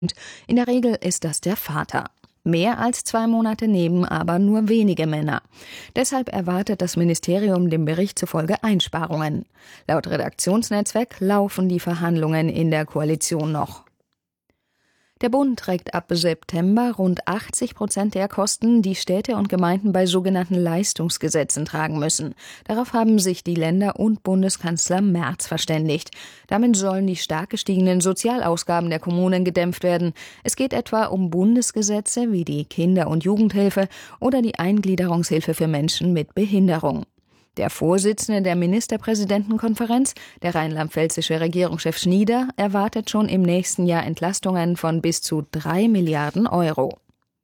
In der Regel ist das der Vater. Mehr als 2 Monate nehmen aber nur wenige Männer. Deshalb erwartet das Ministerium dem Bericht zufolge Einsparungen. Laut Redaktionsnetzwerk laufen die Verhandlungen in der Koalition noch. Der Bund trägt ab September rund 80% der Kosten, die Städte und Gemeinden bei sogenannten Leistungsgesetzen tragen müssen. Darauf haben sich die Länder und Bundeskanzler Merz verständigt. Damit sollen die stark gestiegenen Sozialausgaben der Kommunen gedämpft werden. Es geht etwa um Bundesgesetze wie die Kinder- und Jugendhilfe oder die Eingliederungshilfe für Menschen mit Behinderung. Der Vorsitzende der Ministerpräsidentenkonferenz, der rheinland-pfälzische Regierungschef Schnieder, erwartet schon im nächsten Jahr Entlastungen von bis zu 3 Milliarden Euro.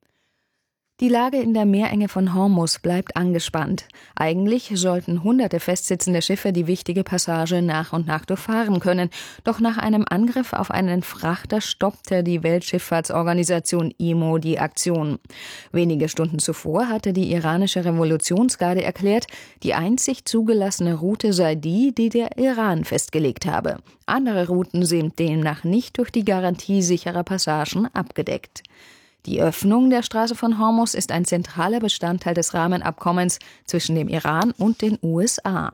Die Lage in der Meerenge von Hormuz bleibt angespannt. Eigentlich sollten hunderte festsitzende Schiffe die wichtige Passage nach und nach durchfahren können. Doch nach einem Angriff auf einen Frachter stoppte die Weltschifffahrtsorganisation IMO die Aktion. Wenige Stunden zuvor hatte die iranische Revolutionsgarde erklärt, die einzig zugelassene Route sei die, die der Iran festgelegt habe. Andere Routen sind demnach nicht durch die Garantie sicherer Passagen abgedeckt. Die Öffnung der Straße von Hormuz ist ein zentraler Bestandteil des Rahmenabkommens zwischen dem Iran und den USA.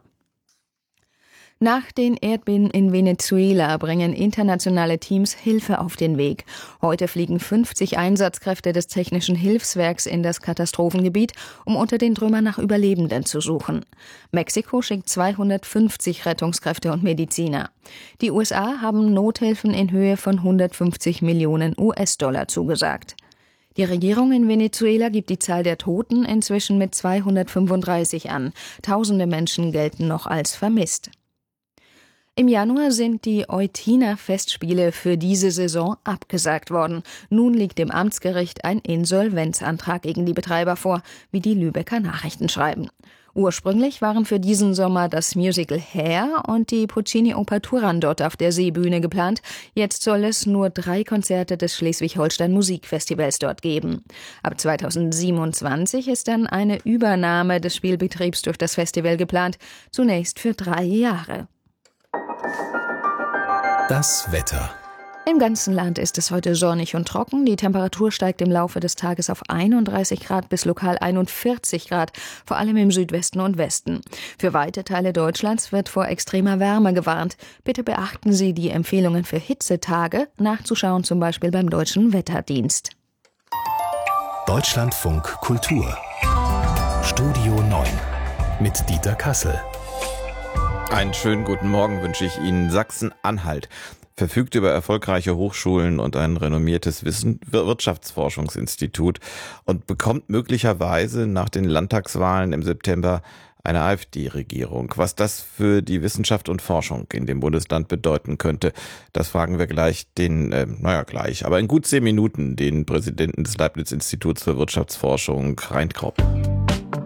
Nach den Erdbeben in Venezuela bringen internationale Teams Hilfe auf den Weg. Heute fliegen 50 Einsatzkräfte des Technischen Hilfswerks in das Katastrophengebiet, um unter den Trümmern nach Überlebenden zu suchen. Mexiko schickt 250 Rettungskräfte und Mediziner. Die USA haben Nothilfen in Höhe von 150 Millionen US-Dollar zugesagt. Die Regierung in Venezuela gibt die Zahl der Toten inzwischen mit 235 an. Tausende Menschen gelten noch als vermisst. Im Januar sind die Eutiner Festspiele für diese Saison abgesagt worden. Nun liegt dem Amtsgericht ein Insolvenzantrag gegen die Betreiber vor, wie die Lübecker Nachrichten schreiben. Ursprünglich waren für diesen Sommer das Musical Hair und die Puccini-Oper Turandot auf der Seebühne geplant. Jetzt soll es nur 3 Konzerte des Schleswig-Holstein Musikfestivals dort geben. Ab 2027 ist dann eine Übernahme des Spielbetriebs durch das Festival geplant, zunächst für 3 Jahre. Das Wetter. Im ganzen Land ist es heute sonnig und trocken. Die Temperatur steigt im Laufe des Tages auf 31 Grad bis lokal 41 Grad, vor allem im Südwesten und Westen. Für weite Teile Deutschlands wird vor extremer Wärme gewarnt. Bitte beachten Sie die Empfehlungen für Hitzetage, nachzuschauen zum Beispiel beim Deutschen Wetterdienst. Deutschlandfunk Kultur. Studio 9 mit Dieter Kassel. Einen schönen guten Morgen wünsche ich Ihnen. Sachsen-Anhalt verfügt über erfolgreiche Hochschulen und ein renommiertes Wirtschaftsforschungsinstitut und bekommt möglicherweise nach den Landtagswahlen im September eine AfD-Regierung. Was das für die Wissenschaft und Forschung in dem Bundesland bedeuten könnte, das fragen wir gleich aber in gut 10 Minuten den Präsidenten des Leibniz-Instituts für Wirtschaftsforschung, Rein Kropp.